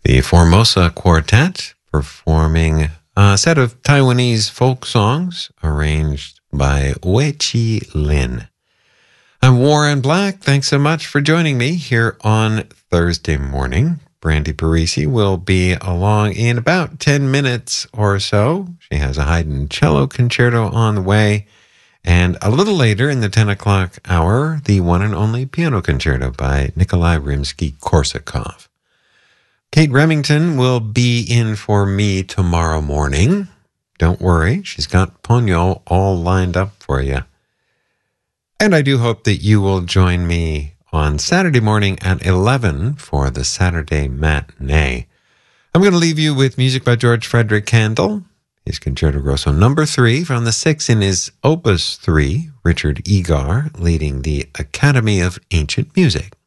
The Formosa Quartet performing a set of Taiwanese folk songs arranged by Wei Chi Lin. I'm Warren Black. Thanks so much for joining me here on Thursday morning. Brandy Parisi will be along in about 10 minutes or so. She has a Haydn cello concerto on the way. And a little later in the 10 o'clock hour, the one and only piano concerto by Nikolai Rimsky-Korsakov. Kate Remington will be in for me tomorrow morning. Don't worry, she's got Ponyo all lined up for you. And I do hope that you will join me on Saturday morning at 11 for the Saturday matinee. I'm going to leave you with music by George Frederick Handel. His Concerto Grosso number 3 from the 6 in his Opus 3, Richard Egar leading the Academy of Ancient Music.